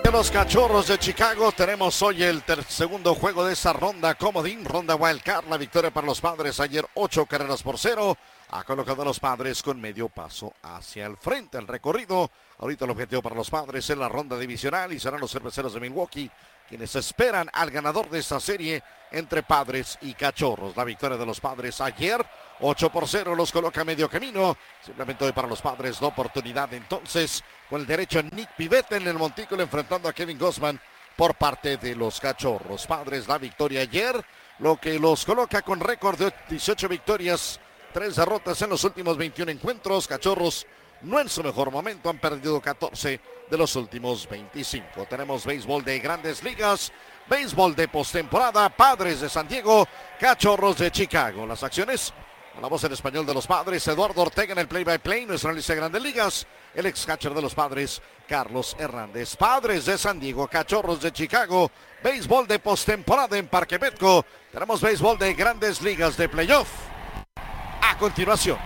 De los Cachorros de Chicago tenemos hoy el segundo juego de esa ronda comodín, ronda wildcard. La victoria para los Padres ayer 8-0 ha colocado a los Padres con medio paso hacia el frente. El recorrido, ahorita el objetivo para los Padres en la ronda divisional y serán los Cerveceros de Milwaukee quienes esperan al ganador de esta serie entre Padres y Cachorros. La victoria de los Padres ayer 8-0 los coloca a medio camino. Simplemente hoy para los Padres la oportunidad entonces con el derecho a Nick Pivetta en el montículo enfrentando a Kevin Gausman por parte de los Cachorros. Padres la victoria ayer, lo que los coloca con récord de 18 victorias, 3 derrotas en los últimos 21 encuentros. Cachorros no en su mejor momento, han perdido 14 de los últimos 25. Tenemos béisbol de Grandes Ligas, béisbol de postemporada, Padres de San Diego, Cachorros de Chicago. Las acciones, con la voz en español de los Padres, Eduardo Ortega en el play-by-play, nuestro análisis de Grandes Ligas, el ex catcher de los Padres, Carlos Hernández. Padres de San Diego, Cachorros de Chicago, béisbol de postemporada en Parque Petco. Tenemos béisbol de Grandes Ligas de playoff. A continuación.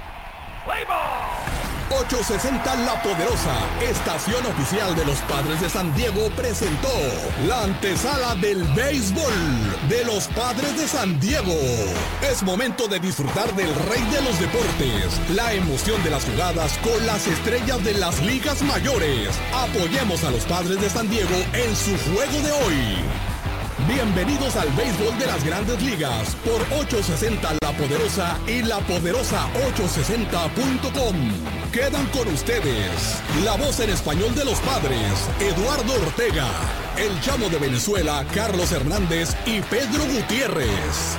860 La Poderosa, estación oficial de los Padres de San Diego, presentó la antesala del béisbol de los Padres de San Diego. Es momento de disfrutar del rey de los deportes, la emoción de las jugadas con las estrellas de las ligas mayores. Apoyemos a los Padres de San Diego en su juego de hoy. Bienvenidos al béisbol de las Grandes Ligas por 860 La Poderosa y lapoderosa860.com. Quedan con ustedes la voz en español de los Padres, Eduardo Ortega, el chamo de Venezuela, Carlos Hernández y Pedro Gutiérrez.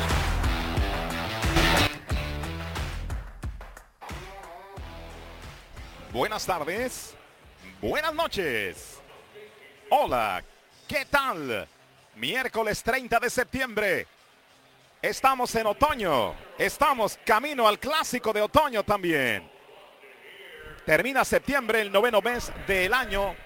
Buenas tardes, buenas noches. Hola, ¿qué tal? Miércoles 30 de septiembre. Estamos en otoño. Estamos camino al clásico de otoño también. Termina septiembre, el noveno mes del año.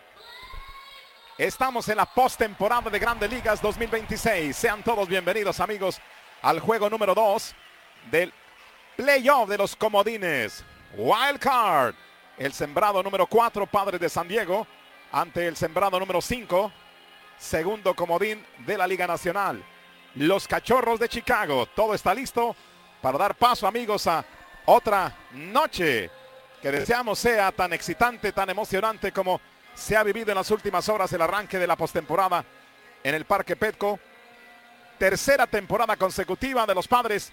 Estamos en la postemporada de Grandes Ligas 2026. Sean todos bienvenidos, amigos, al juego número 2 del playoff de los comodines. Wild Card. El sembrado número 4, Padres de San Diego, ante el sembrado número 5, segundo comodín de la Liga Nacional, los Cachorros de Chicago. Todo está listo para dar paso, amigos, a otra noche que deseamos sea tan excitante, tan emocionante como se ha vivido en las últimas horas el arranque de la postemporada en el Parque Petco. Tercera temporada consecutiva de los Padres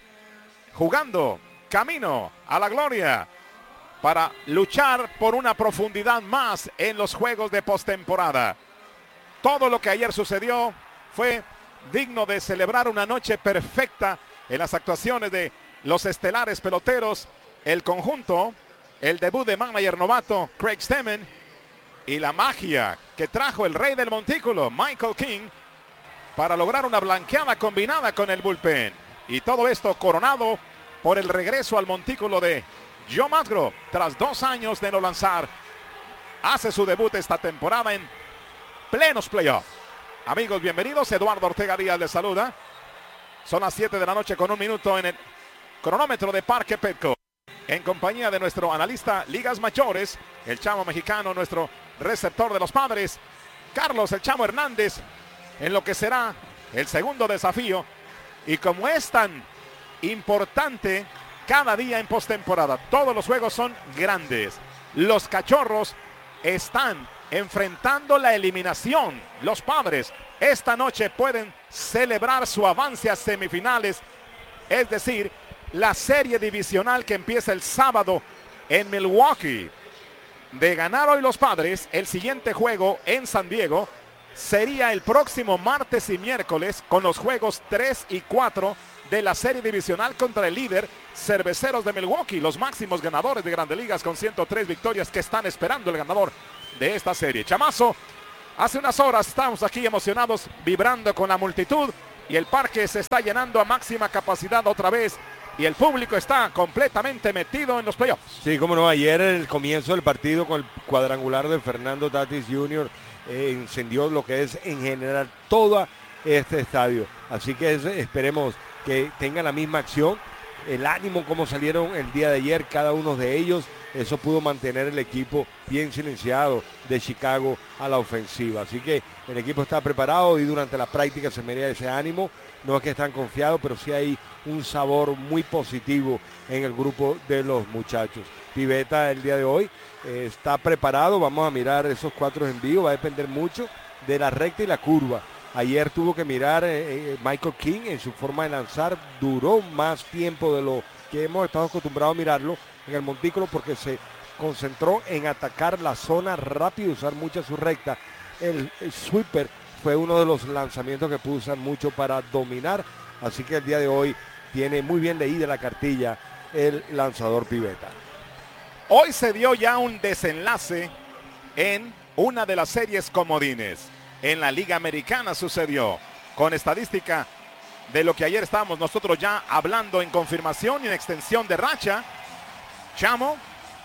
jugando camino a la gloria para luchar por una profundidad más en los juegos de postemporada. Todo lo que ayer sucedió fue digno de celebrar una noche perfecta en las actuaciones de los estelares peloteros, el conjunto, el debut de manager novato Craig Stammen y la magia que trajo el rey del montículo, Michael King, para lograr una blanqueada combinada con el bullpen. Y todo esto coronado por el regreso al montículo de Joe Musgrove, tras 2 años de no lanzar. Hace su debut esta temporada en plenos playoffs. Amigos, bienvenidos. Eduardo Ortega Díaz les saluda. Son las 7 de la noche con 1 minuto en el cronómetro de Parque Petco. En compañía de nuestro analista Ligas Mayores, el chamo mexicano, nuestro receptor de los Padres, Carlos el Chamo Hernández, en lo que será el segundo desafío. Y como es tan importante cada día en postemporada, todos los juegos son grandes. Los Cachorros están enfrentando la eliminación. Los Padres esta noche pueden celebrar su avance a semifinales, es decir, la serie divisional que empieza el sábado en Milwaukee. De ganar hoy los Padres, el siguiente juego en San Diego sería el próximo martes y miércoles, con los juegos 3 y 4 de la serie divisional contra el líder Cerveceros de Milwaukee, los máximos ganadores de Grandes Ligas con 103 victorias que están esperando el ganador de esta serie. Chamazo, hace unas horas estamos aquí emocionados, vibrando con la multitud, y el parque se está llenando a máxima capacidad otra vez y el público está completamente metido en los playoffs. Sí, como no, ayer el comienzo del partido con el cuadrangular de Fernando Tatis Jr. Encendió lo que es en general todo este estadio, así que esperemos que tenga la misma acción, el ánimo como salieron el día de ayer cada uno de ellos, eso pudo mantener el equipo bien silenciado de Chicago a la ofensiva. Así que el equipo está preparado y durante la práctica se medía ese ánimo. No es que están confiados, pero sí hay un sabor muy positivo en el grupo de los muchachos. Pivetta el día de hoy está preparado. Vamos a mirar esos 4 envíos. Va a depender mucho de la recta y la curva. Ayer tuvo que mirar Michael King en su forma de lanzar. Duró más tiempo de lo que hemos estado acostumbrados a mirarlo en el montículo porque se concentró en atacar la zona rápido y usar mucho su recta. El sweeper fue uno de los lanzamientos que pudo usar mucho para dominar. Así que el día de hoy tiene muy bien leída la cartilla el lanzador Pivetta. Hoy se dio ya un desenlace en una de las series comodines. En la Liga Americana sucedió con estadística de lo que ayer estábamos nosotros ya hablando en confirmación y en extensión de racha. Chamo,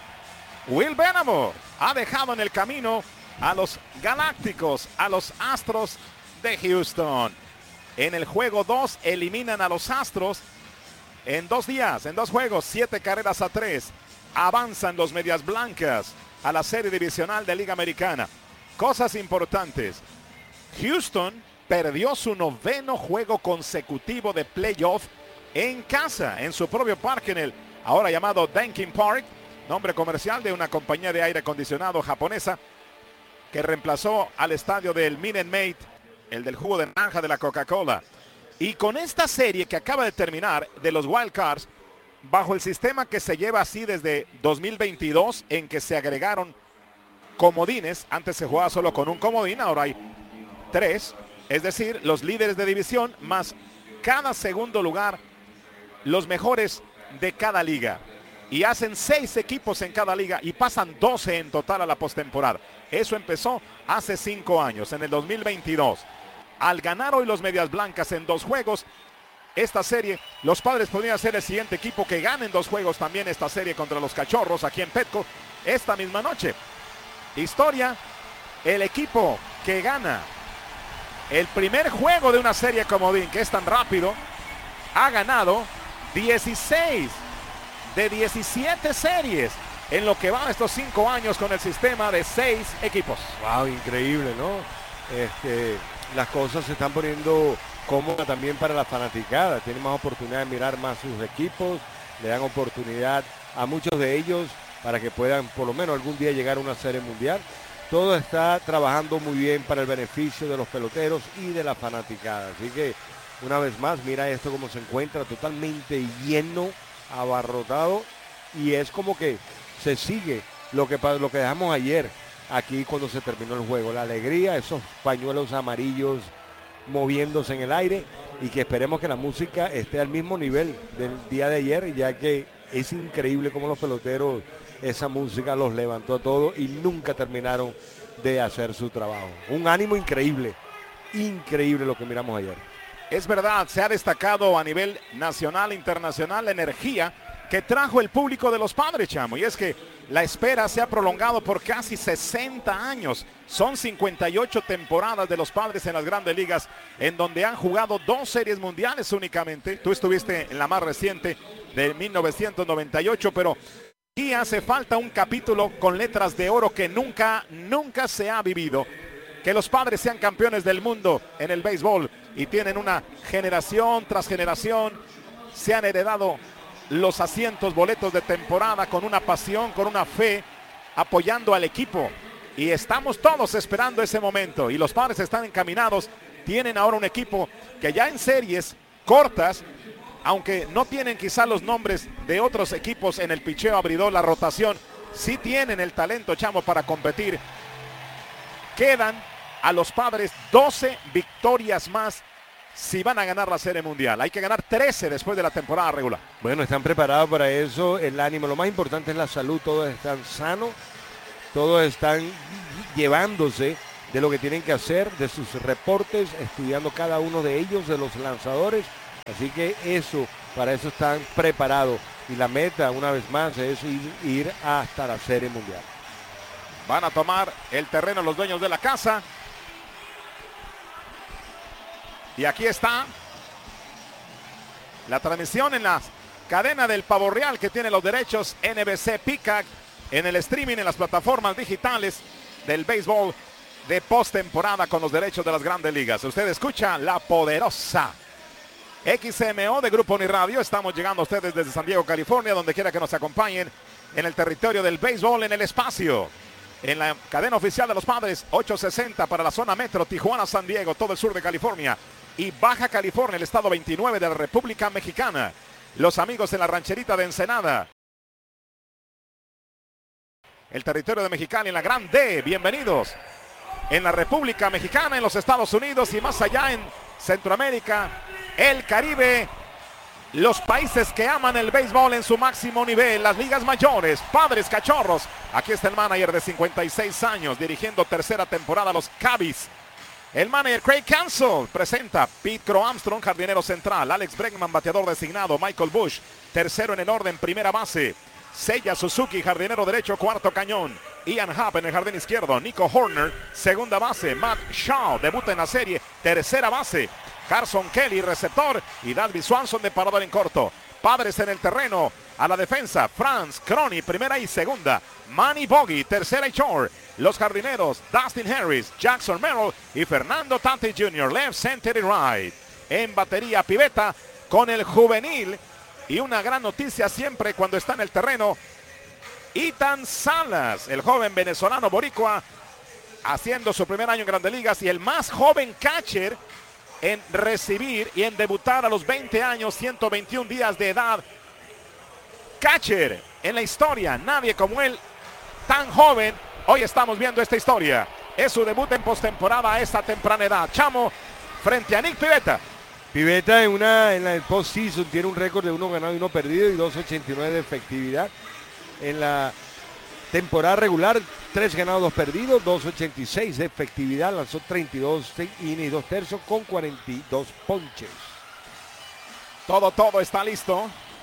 Will Benamor ha dejado en el camino a los Galácticos, a los Astros de Houston. En el juego 2 eliminan a los Astros en 2 días, en 2 juegos, 7-3. Avanzan los Medias Blancas a la serie divisional de Liga Americana. Cosas importantes. Houston perdió su 9º juego consecutivo de playoff en casa, en su propio parque, en el ahora llamado Dunkin' Park, nombre comercial de una compañía de aire acondicionado japonesa que reemplazó al estadio del Minute Maid, el del jugo de naranja de la Coca-Cola. Y con esta serie que acaba de terminar de los Wild Cards, bajo el sistema que se lleva así desde 2022, en que se agregaron comodines, antes se jugaba solo con un comodín, ahora hay 3, es decir, los líderes de división más cada segundo lugar, los mejores de cada liga. Y hacen 6 equipos en cada liga y pasan 12 en total a la postemporada. Eso empezó hace 5 años, en el 2022. Al ganar hoy los Medias Blancas en 2 juegos, esta serie, los Padres podrían ser el siguiente equipo que gane en 2 juegos también esta serie contra los Cachorros aquí en Petco esta misma noche. Historia, el equipo que gana el primer juego de una serie comodín, que es tan rápido, ha ganado 16 de 17 series en lo que va a estos 5 años con el sistema de 6 equipos. Wow, increíble, ¿no? Las cosas se están poniendo cómodas también para la fanaticada. Tienen más oportunidad de mirar más sus equipos, le dan oportunidad a muchos de ellos para que puedan por lo menos algún día llegar a una serie mundial. Todo está trabajando muy bien para el beneficio de los peloteros y de la fanaticada. Así que una vez más, mira esto cómo se encuentra totalmente lleno, abarrotado, y es como que se sigue lo que dejamos ayer aquí cuando se terminó el juego. La alegría, esos pañuelos amarillos moviéndose en el aire, y que esperemos que la música esté al mismo nivel del día de ayer, ya que es increíble cómo los peloteros, esa música los levantó a todos y nunca terminaron de hacer su trabajo. Un ánimo increíble, increíble lo que miramos ayer. Es verdad, se ha destacado a nivel nacional e internacional la energía que trajo el público de los Padres, Chamo. Y es que la espera se ha prolongado por casi 60 años. Son 58 temporadas de los Padres en las Grandes Ligas, en donde han jugado 2 series mundiales únicamente. Tú estuviste en la más reciente de 1998, pero aquí hace falta un capítulo con letras de oro que nunca se ha vivido. Que los Padres sean campeones del mundo en el béisbol, y tienen una generación tras generación, se han heredado los asientos, boletos de temporada con una pasión, con una fe, apoyando al equipo. Y estamos todos esperando ese momento. Y los Padres están encaminados. Tienen ahora un equipo que ya en series cortas, aunque no tienen quizá los nombres de otros equipos en el picheo abridor, la rotación, sí tienen el talento, Chamo, para competir. Quedan a los Padres 12 victorias más si van a ganar la Serie Mundial. Hay que ganar 13 después de la temporada regular. Bueno, están preparados para eso. El ánimo, lo más importante es la salud. Todos están sanos, todos están llevándose de lo que tienen que hacer, de sus reportes, estudiando cada uno de ellos, de los lanzadores. Así que para eso están preparados. Y la meta, una vez más, es ir hasta la Serie Mundial. Van a tomar el terreno los dueños de la casa. Y aquí está la transmisión en la cadena del Pavo Real, que tiene los derechos NBC Peacock, en el streaming, en las plataformas digitales del béisbol de postemporada con los derechos de las grandes ligas. Usted escucha La Poderosa XMO de Grupo Uniradio. Estamos llegando a ustedes desde San Diego, California, donde quiera que nos acompañen en el territorio del béisbol en el espacio. En la cadena oficial de los Padres, 860 para la zona metro, Tijuana, San Diego, todo el sur de California y Baja California, el estado 29 de la República Mexicana. Los amigos en la rancherita de Ensenada, el territorio de Mexicali en la Gran D, bienvenidos. En la República Mexicana, en los Estados Unidos y más allá en Centroamérica, el Caribe, los países que aman el béisbol en su máximo nivel, las ligas mayores, Padres, Cachorros. Aquí está el manager de 56 años, dirigiendo tercera temporada a los Cubbies. El manager Craig Counsell presenta Pete Crow Armstrong, jardinero central, Alex Bregman, bateador designado, Michael Bush, tercero en el orden, primera base, Seiya Suzuki, jardinero derecho, cuarto cañón, Ian Happ en el jardín izquierdo, Nico Horner, segunda base, Matt Shaw, debuta en la serie, tercera base, Carson Kelly, receptor, y Dalby Swanson de parador en corto. Padres en el terreno, a la defensa, Franz Crony, primera y segunda, Manny Boggy, tercera y short. Los jardineros, Dustin Harris, Jackson Merrill y Fernando Tatis Jr., left, center y right. En batería, Pivetta con el juvenil. Y una gran noticia siempre cuando está en el terreno, Ethan Salas, el joven venezolano boricua, haciendo su primer año en Grandes Ligas y el más joven catcher en recibir y en debutar a los 20 años, 121 días de edad. Catcher en la historia, nadie como él, tan joven. Hoy estamos viendo esta historia. Es su debut en postemporada a esta temprana edad. Chamo, frente a Nick Pivetta. Pivetta en la postseason tiene un récord de 1 ganado y 1 perdido y 2.89 de efectividad. En la temporada regular, 3 ganados, 2 perdidos, 2.86 de efectividad. Lanzó 32 innings y 2 tercios con 42 ponches. Todo está listo.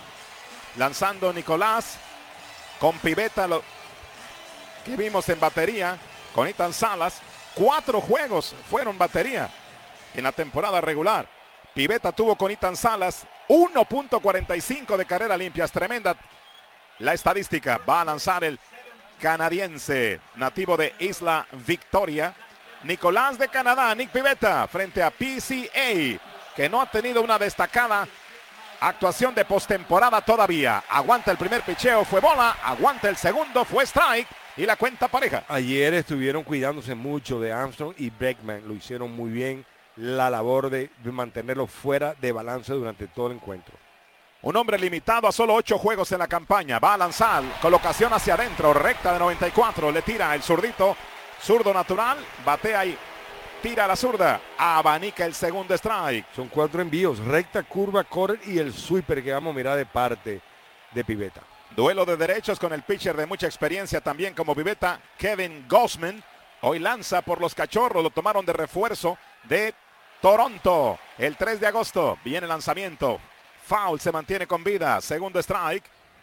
Lanzando Nicolás con Pivetta, lo que vimos en batería con Ethan Salas. 4 juegos fueron batería en la temporada regular. Pivetta tuvo con Ethan Salas 1.45 de carreras limpias. Tremenda la estadística. Va a lanzar el canadiense nativo de Isla Victoria, Nicolás de Canadá, Nick Pivetta, frente a PCA, que no ha tenido una destacada actuación de postemporada todavía. Aguanta el primer picheo, fue bola. Aguanta el segundo, fue strike. Y la cuenta pareja. Ayer estuvieron cuidándose mucho de Armstrong y Bregman. Lo hicieron muy bien. La labor de mantenerlo fuera de balance durante todo el encuentro. Un hombre limitado a solo 8 juegos en la campaña. Va a lanzar, colocación hacia adentro, recta de 94. Le tira el zurdito, zurdo natural. Batea y tira a la zurda. Abanica el segundo strike. Son 4 envíos, recta, curva, correr y el sweeper que vamos a mirar de parte de Pivetta. Duelo de derechos con el pitcher de mucha experiencia también como Pivetta, Kevin Gausman. Hoy lanza por los Cachorros, lo tomaron de refuerzo de Toronto. El 3 de agosto viene el lanzamiento. Foul, se mantiene con vida. Segundo strike.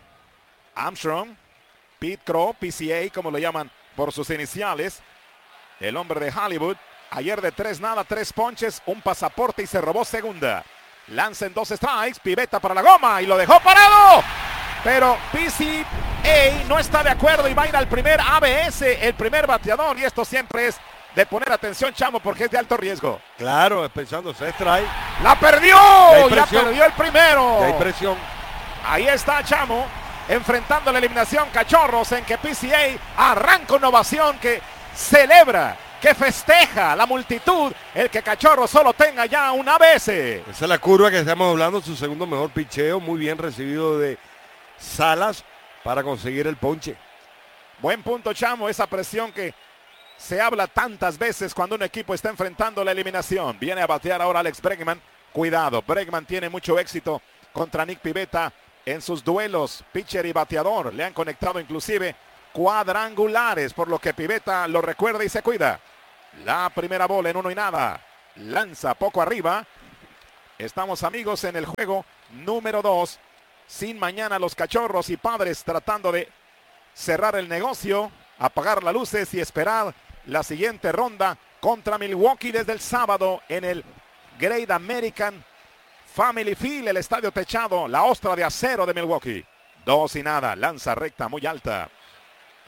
Armstrong, Pete Crow, PCA como lo llaman por sus iniciales. El hombre de Hollywood. Ayer de 3 nada, 3 ponches, un pasaporte y se robó segunda. Lanza en 2 strikes. Pivetta para la goma y lo dejó parado. Pero PCA no está de acuerdo y va a ir al primer ABS, el primer bateador. Y esto siempre es de poner atención, Chamo, porque es de alto riesgo. Claro, pensando ese strike. ¡La perdió! ¡Ya perdió el primero! Ya hay presión. Ahí está Chamo, enfrentando la eliminación Cachorros, en que PCA arranca una ovación que celebra, que festeja la multitud, el que Cachorros solo tenga ya un ABS. Esa es la curva que estamos hablando, su segundo mejor picheo, muy bien recibido de Salas para conseguir el ponche. Buen punto, Chamo, esa presión que se habla tantas veces cuando un equipo está enfrentando la eliminación. Viene a batear ahora Alex Bregman. Cuidado, Bregman tiene mucho éxito contra Nick Pivetta en sus duelos, pitcher y bateador. Le han conectado inclusive cuadrangulares, por lo que Pivetta lo recuerda y se cuida. La primera bola en 1 y nada. Lanza poco arriba. Estamos, amigos, en el juego número 2. Sin mañana los Cachorros y Padres tratando de cerrar el negocio, apagar las luces y esperar la siguiente ronda contra Milwaukee desde el sábado en el Great American Family Field, el estadio techado, la ostra de acero de Milwaukee. 2 y nada, lanza recta muy alta.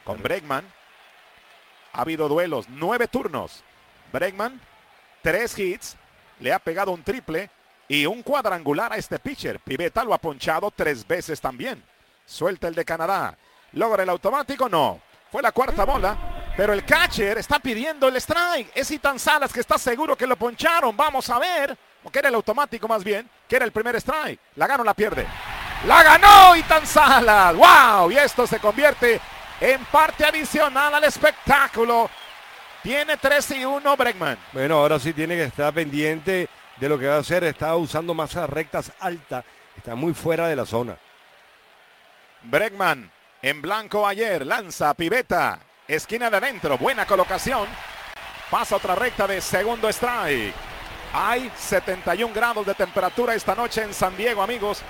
con Bregman. Ha habido duelos, 9 turnos. Bregman, 3 hits, le ha pegado un triple y un cuadrangular a este pitcher. Pivetta lo ha ponchado 3 veces también. Suelta el de Canadá. ¿Logra el automático? No. Fue la cuarta bola, pero el catcher está pidiendo el strike. Es Ethan Salas que está seguro que lo poncharon. Vamos a ver. O que era el automático más bien, que era el primer strike. ¿La gana o la pierde? ¡La ganó Ethan Salas! ¡Wow! Y esto se convierte en parte adicional al espectáculo. Tiene 3-1 Bregman. Bueno, ahora sí tiene que estar pendiente de lo que va a hacer. Está usando masas rectas altas. Está muy fuera de la zona. Bregman en blanco ayer. Lanza Pivetta. Esquina de adentro. Buena colocación. Pasa otra recta de segundo strike. Hay 71 grados de temperatura esta noche en San Diego, amigos.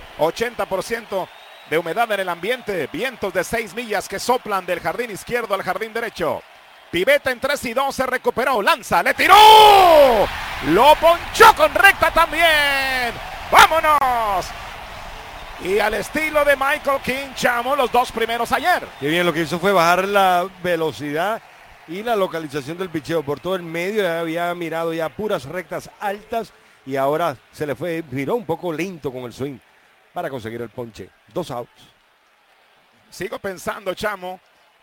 80% de humedad en el ambiente. Vientos de 6 millas que soplan del jardín izquierdo al jardín derecho. Pivetta en 3-2 se recuperó. Lanza, le tiró. Lo ponchó con recta también. ¡Vámonos! Y al estilo de Michael King, Chamo, los 2 primeros ayer. Qué bien, lo que hizo fue bajar la velocidad y la localización del picheo por todo el medio. Había mirado ya puras rectas altas y ahora se le viró un poco lento con el swing para conseguir el ponche. 2 outs. Sigo pensando, Chamo,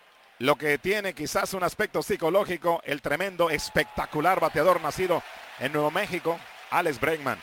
lo que tiene quizás un aspecto psicológico, el tremendo, espectacular bateador nacido en Nuevo México, Alex Bregman.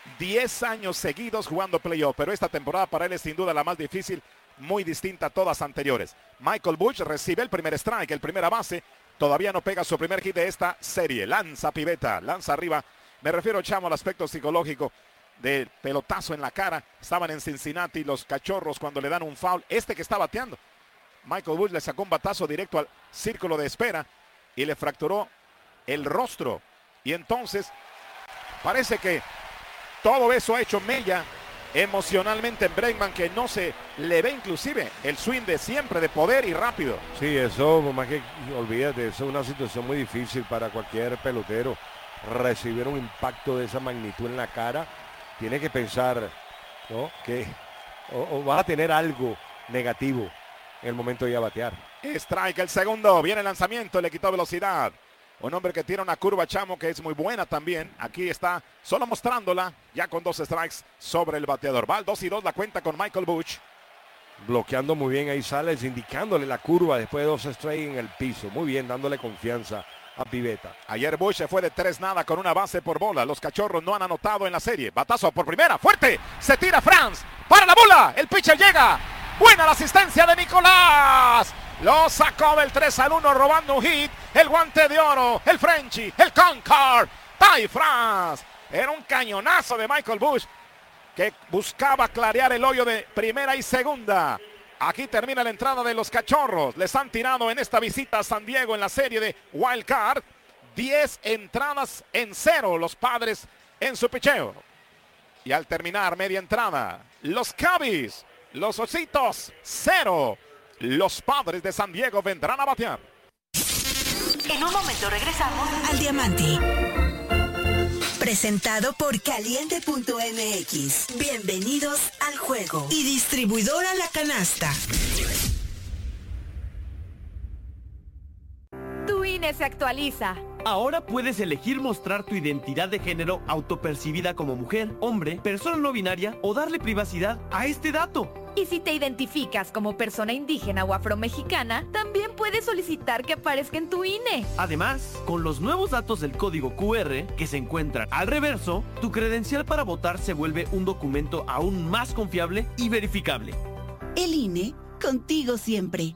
10 años seguidos jugando playoff, pero esta temporada para él es sin duda la más difícil, muy distinta a todas anteriores. Michael Busch recibe el primer strike, el primera base, todavía no pega su primer hit de esta serie. Lanza Pivetta, lanza arriba. Me refiero, Chamo, al aspecto psicológico del pelotazo en la cara. Estaban en Cincinnati los Cachorros cuando le dan un foul. Este que está bateando, Michael Busch, le sacó un batazo directo al círculo de espera y le fracturó el rostro. Y entonces parece que todo eso ha hecho mella emocionalmente en Bregman, que no se le ve inclusive el swing de siempre, de poder y rápido. Sí, eso, más que olvídate, eso es una situación muy difícil para cualquier pelotero. Recibir un impacto de esa magnitud en la cara, tiene que pensar, ¿no?, que o va a tener algo negativo en el momento de ir a batear. Strike el segundo, viene el lanzamiento, le quitó velocidad. Un hombre que tiene una curva, Chamo, que es muy buena también. Aquí está solo mostrándola, ya con 2 strikes sobre el bateador. Va al 2-2 la cuenta con Michael Busch. Bloqueando muy bien ahí Sales, indicándole la curva después de 2 strikes en el piso. Muy bien, dándole confianza a Pivetta. Ayer Busch se fue de 3-0 con una base por bola. Los Cachorros no han anotado en la serie. Batazo por primera, fuerte. Se tira Franz. Para la bola. El pitcher llega. Buena la asistencia de Nicolás. Lo sacó del 3-1 robando un hit. El guante de oro. El Frenchy. El Concord. Ty France. Era un cañonazo de Michael Busch que buscaba clarear el hoyo de primera y segunda. Aquí termina la entrada de los Cachorros. Les han tirado en esta visita a San Diego en la serie de Wild Card 10 entradas en 0 los Padres en su picheo. Y al terminar media entrada, los Cubbies, los Ositos, 0. Los Padres de San Diego vendrán a batear. En un momento regresamos al Diamante. Presentado por Caliente.mx. Bienvenidos al juego. Y distribuidora La Canasta. Tu INE se actualiza. Ahora puedes elegir mostrar tu identidad de género autopercibida como mujer, hombre, persona no binaria o darle privacidad a este dato. Y si te identificas como persona indígena o afromexicana, también puedes solicitar que aparezca en tu INE. Además, con los nuevos datos del código QR que se encuentran al reverso, tu credencial para votar se vuelve un documento aún más confiable y verificable. El INE, contigo siempre.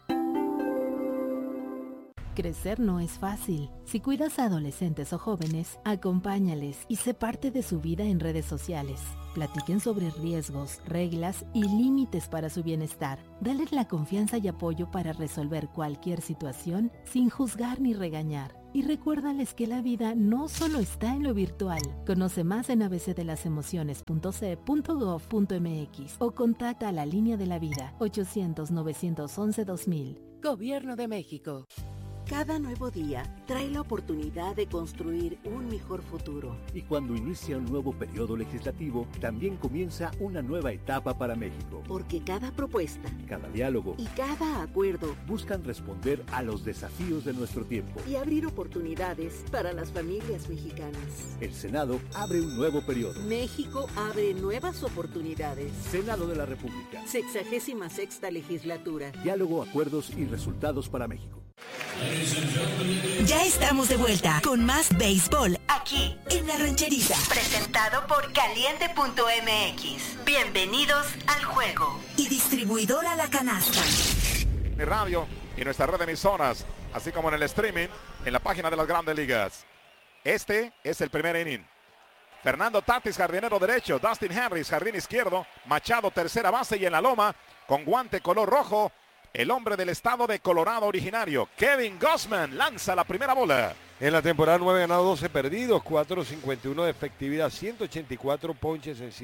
Crecer no es fácil. Si cuidas a adolescentes o jóvenes, acompáñales y sé parte de su vida en redes sociales. Platiquen sobre riesgos, reglas y límites para su bienestar. Dales la confianza y apoyo para resolver cualquier situación sin juzgar ni regañar. Y recuérdales que la vida no solo está en lo virtual. Conoce más en abcdelasemociones.ce.gov.mx o contacta a la Línea de la Vida 800-911-2000. Gobierno de México. Cada nuevo día trae la oportunidad de construir un mejor futuro. Y cuando inicia un nuevo periodo legislativo, también comienza una nueva etapa para México. Porque cada propuesta, cada diálogo y cada acuerdo buscan responder a los desafíos de nuestro tiempo y abrir oportunidades para las familias mexicanas. El Senado abre un nuevo periodo. México abre nuevas oportunidades. Senado de la República. 66ª legislatura. Diálogo, acuerdos y resultados para México. Ya estamos de vuelta con más béisbol aquí en La Rancherita. Presentado por Caliente.mx. Bienvenidos al juego. Y distribuidora La Canasta. Mi radio y nuestra red de emisoras, así como en el streaming, en la página de las Grandes Ligas. Este es el primer inning. Fernando Tatis, jardinero derecho. Dustin Harris, jardín izquierdo. Machado, tercera base, y en la loma, con guante color rojo, el hombre del estado de Colorado originario, Kevin Gausman, lanza la primera bola. En la temporada 9 ganados, 12 perdidos, 4.51 de efectividad, 184 ponches en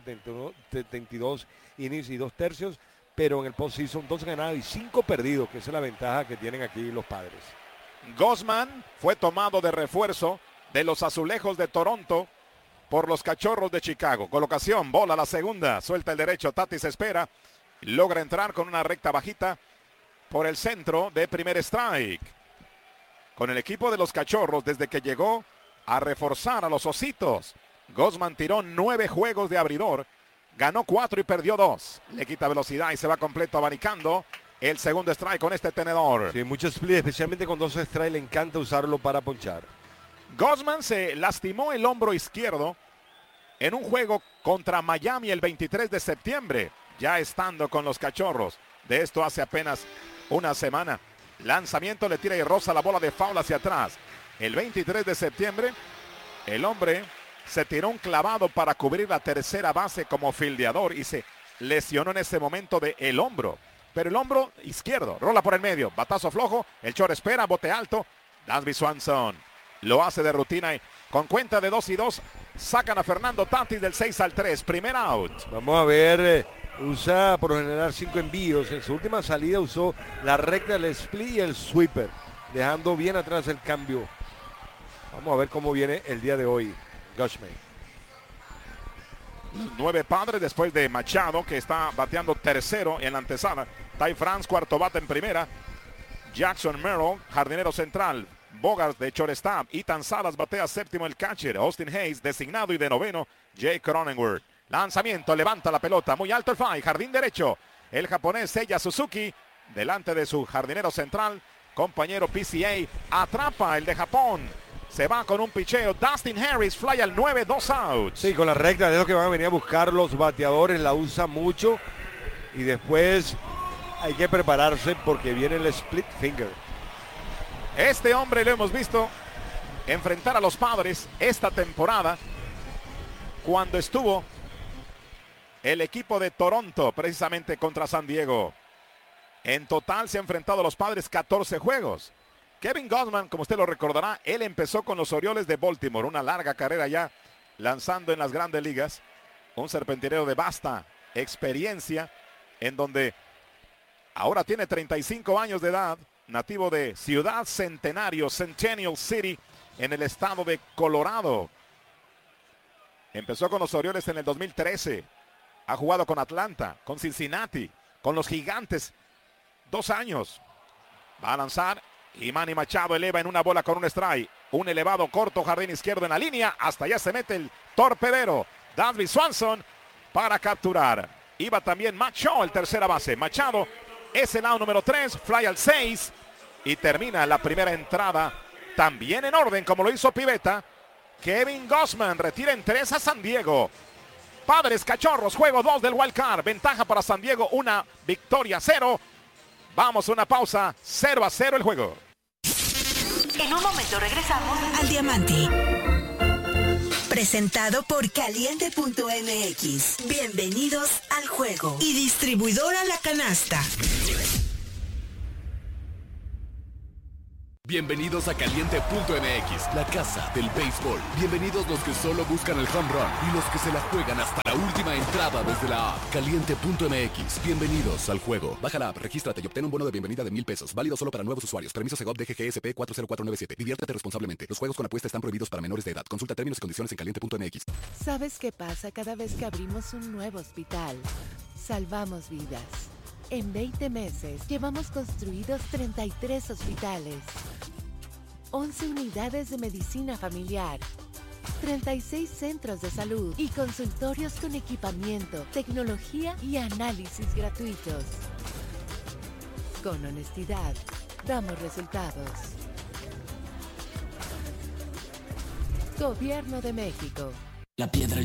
172 innings y 2 tercios, pero en el postseason 2 ganados y 5 perdidos, que esa es la ventaja que tienen aquí los Padres. Gausman fue tomado de refuerzo de los Azulejos de Toronto por los Cachorros de Chicago. Colocación, bola la segunda, suelta el derecho, Tatis espera. Logra entrar con una recta bajita por el centro de primer strike. Con el equipo de los Cachorros, desde que llegó a reforzar a los Ositos, Gausman tiró 9 juegos de abridor, ganó 4 y perdió 2. Le quita velocidad y se va completo abanicando el segundo strike con este tenedor. Sí, mucho split, especialmente con 2 strikes, le encanta usarlo para ponchar. Gausman se lastimó el hombro izquierdo en un juego contra Miami el 23 de septiembre. Ya estando con los Cachorros. De esto hace apenas una semana. Lanzamiento, le tira y roza la bola de foul hacia atrás. El 23 de septiembre, el hombre se tiró un clavado para cubrir la tercera base como fildeador y se lesionó en ese momento el hombro. Pero el hombro izquierdo, rola por el medio, batazo flojo, el short espera, bote alto. Dansby Swanson lo hace de rutina y con cuenta de 2-2 sacan a Fernando Tatis del 6-3, primer out. Vamos a ver, usa por lo general 5 envíos. En su última salida usó la recta, el split y el sweeper, dejando bien atrás el cambio. Vamos a ver cómo viene el día de hoy Gausman. 9 Padres después de Machado, que está bateando tercero en la antesala. Ty France, cuarto bate en primera. Jackson Merrill, jardinero central. Bogart de shortstop. Ethan Salas batea séptimo, el catcher. Austin Hayes designado y de noveno Jay Cronenworth. Lanzamiento, levanta la pelota, muy alto el fly, jardín derecho. El japonés Seiya Suzuki, delante de su jardinero central, compañero PCA, atrapa el de Japón. Se va con un picheo, Dustin Harris, fly al 9, 2 outs. Sí, con la recta de lo que van a venir a buscar los bateadores, la usa mucho. Y después hay que prepararse porque viene el split finger. Este hombre lo hemos visto enfrentar a los Padres esta temporada cuando estuvo el equipo de Toronto precisamente contra San Diego. En total se ha enfrentado a los Padres 14 juegos. Kevin Gausman, como usted lo recordará, él empezó con los Orioles de Baltimore, una larga carrera ya lanzando en las Grandes Ligas. Un serpentinero de vasta experiencia en donde ahora tiene 35 años de edad. Nativo de Ciudad Centenario, Centennial City, en el estado de Colorado. Empezó con los Orioles en el 2013. Ha jugado con Atlanta, con Cincinnati, con los Gigantes. 2 años. Va a lanzar y Manny Machado eleva en una bola con un strike. Un elevado corto, jardín izquierdo en la línea. Hasta allá se mete el torpedero. Dansby Swanson para capturar. Iba también Matt Shaw, el tercera base. Machado es el out número 3, fly al 6 y termina la primera entrada también en orden como lo hizo Pivetta. Kevin Gausman retira en 3 a San Diego. Padres Cachorros, juego 2 del Wild Card. Ventaja para San Diego, una victoria 0. Vamos a una pausa, 0-0 el juego. En un momento regresamos al Diamante. Presentado por Caliente.mx. Bienvenidos al juego. Y distribuidora La Canasta. Bienvenidos a Caliente.mx, la casa del béisbol. Bienvenidos los que solo buscan el home run y los que se la juegan hasta la última entrada desde la app. Caliente.mx, bienvenidos al juego. Baja la app, regístrate y obtén un bono de bienvenida de $1,000. Válido solo para nuevos usuarios. Permiso Segov DGGSP 40497. Diviértete responsablemente. Los juegos con apuesta están prohibidos para menores de edad. Consulta términos y condiciones en Caliente.mx. ¿Sabes qué pasa cada vez que abrimos un nuevo hospital? Salvamos vidas. En 20 meses llevamos construidos 33 hospitales, 11 unidades de medicina familiar, 36 centros de salud y consultorios con equipamiento, tecnología y análisis gratuitos. Con honestidad, damos resultados. Gobierno de México. La piedra